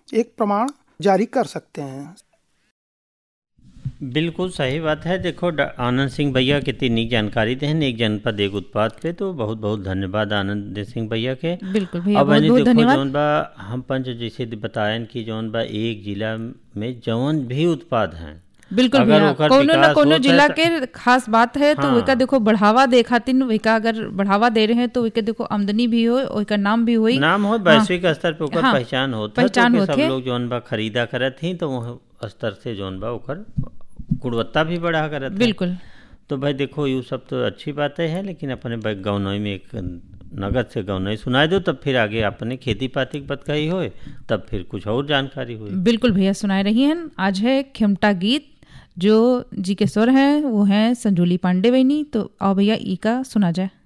एक प्रमाण जारी कर सकते हैं। बिल्कुल सही बात है। देखो आनंद सिंह भैया कितनी नीक जानकारी दें एक जनपद एक उत्पाद पे, तो बहुत बहुत धन्यवाद आनंद सिंह भैया के। बिल्कुल भैया, अब बहुत बहुत देखो धन्यवाद। जौन बा हम पंच जैसे बतायन कि जौन बा एक जिला में जौन भी उत्पाद हैं, बिल्कुल अगर भैया, ओकर कोनो न विकास कोनो होता जिला है के खास बात है तो हाँ। ओका देखो बढ़ावा दे खातिर ओका अगर बढ़ावा दे रहे हैं तो ओके देखो आमदनी भी हो, ओका नाम भी होई, नाम हो, वैश्विक स्तर पे ओकर हाँ, पहचान होता पहचान तो होत सब है। लोग जौन बा खरीदा करत ही, तो वह स्तर से जौन बा ओकर गुणवत्ता भी बढ़ा करत है। बिल्कुल। तो भाई देखो ये सब तो अच्छी बातें हैं, लेकिन अपने गौनई में एक नगद से गौनई सुनाए दो, तब फिर आगे अपने खेती पाती की बात कही होए, तब फिर कुछ और जानकारी हुई। बिल्कुल भैया, सुनाए रही हैं। आज है खेमटा गीत, जो जी के स्वर हैं वो हैं संजोली पांडे बहनी। तो आओ भैया ई का सुना जाए।